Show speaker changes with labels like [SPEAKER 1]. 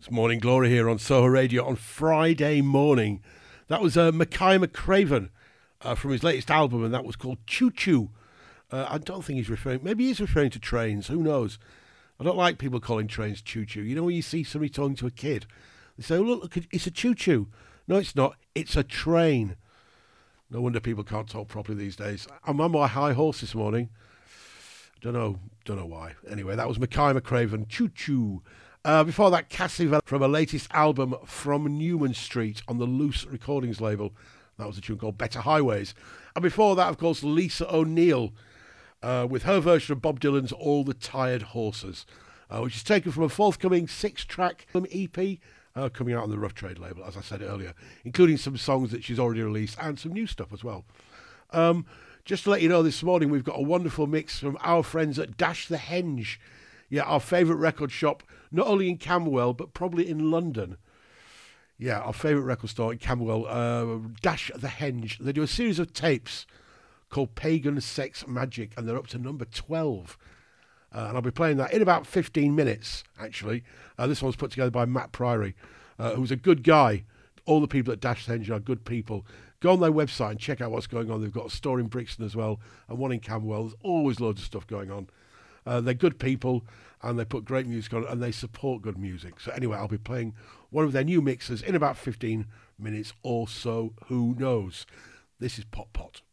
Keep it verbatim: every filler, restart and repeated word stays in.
[SPEAKER 1] It's Morning Glory here on Soho Radio on Friday morning. That was uh, Mackay McCraven uh, from his latest album, and that was called Choo Choo. Uh, I don't think he's referring, maybe he's referring to trains, who knows. I don't like people calling trains Choo Choo. You know when you see somebody talking to a kid, they say, oh look, look it's a Choo Choo. No, it's not, it's a train. No wonder people can't talk properly these days. I'm on my high horse this morning. Don't know, don't know why. Anyway, that was Mackay McCraven, Choo Choo. Uh, before that, Cassie Vella from her latest album, From Newman Street, on the Loose Recordings label. That was a tune called Better Highways. And before that, of course, Lisa O'Neill uh, with her version of Bob Dylan's All the Tired Horses, uh, which is taken from a forthcoming six-track E P uh, coming out on the Rough Trade label, as I said earlier, including some songs that she's already released and some new stuff as well. Um, just to let you know, this morning we've got a wonderful mix from our friends at Dash the Henge. Yeah, our favourite record shop, not only in Camberwell, but probably in London. Yeah, our favourite record store in Camberwell, uh, Dash the Henge. They do a series of tapes called Pagan Sex Magic, and they're up to number twelve. Uh, and I'll be playing that in about fifteen minutes, actually. Uh, this one's put together by Matt Priory, uh, who's a good guy. All the people at Dash the Henge are good people. Go on their website and check out what's going on. They've got a store in Brixton as well, and one in Camberwell. There's always loads of stuff going on. Uh, they're good people, and they put great music on, and they support good music. So anyway, I'll be playing one of their new mixes in about fifteen minutes or so. Who knows? This is Pop Pot.